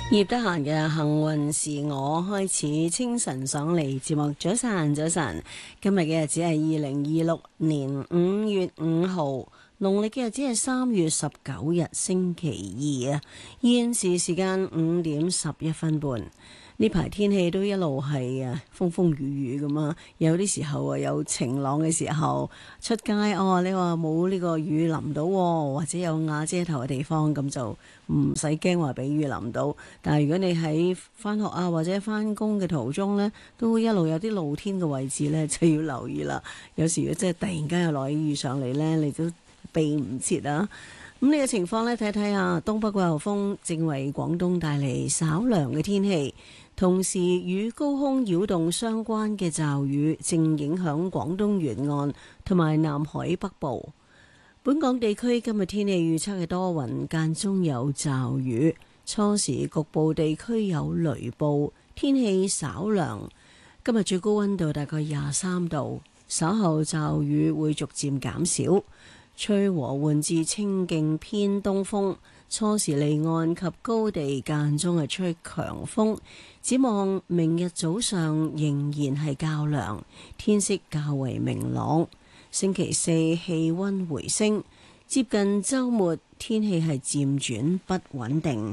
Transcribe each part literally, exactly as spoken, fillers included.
葉德嫻嘅幸運是我開始清晨爽利節目，早晨早晨，今日嘅日子係二零二六年五月五號，農曆嘅日子係三月十九日星期二啊，現時時間五點十一分半。呢排天氣都一路係啊風風雨雨咁啊，有啲時候啊有晴朗嘅時候出街哦，你話冇呢個雨淋到，或者有瓦遮頭嘅地方，咁就唔使驚話俾雨淋到。但係如果你喺返學啊或者返工嘅途中呢，都一路有啲露天嘅位置呢，就要留意啦。有時如果真係突然間有落雨上嚟呢，你都避唔切啊。咁呢個情況呢，睇睇下東北季候風正為廣東帶嚟稍涼嘅天氣。同時，與高空擾動相關嘅驟雨正影響廣東沿岸同埋南海北部。本港地區今日天氣預測係多雲，間中有驟雨，初時局部地區有雷暴，天氣稍涼。今日最高溫度大概廿三度，稍後驟雨會逐漸減少，吹和緩至清勁偏東風。初時離岸及高地間中係吹強風，展望明日早上仍然係較涼，天色較為明朗。星期四氣溫回升，接近週末天氣係漸轉不穩定。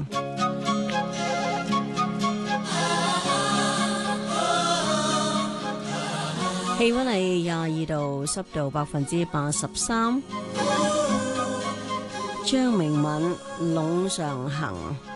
氣溫係廿二度，濕度百分之八十三。張明敏，隴上行。